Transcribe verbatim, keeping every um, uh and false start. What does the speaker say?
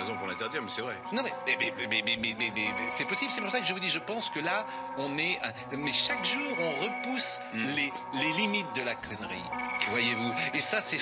raison pour l'interdire, mais c'est vrai. Non mais, mais, mais, mais, mais, mais, mais, mais c'est possible, c'est pour ça que je vous dis, je pense que là, on est... Mais chaque jour, on repousse mm. les, les limites de la connerie, voyez-vous. Et ça, c'est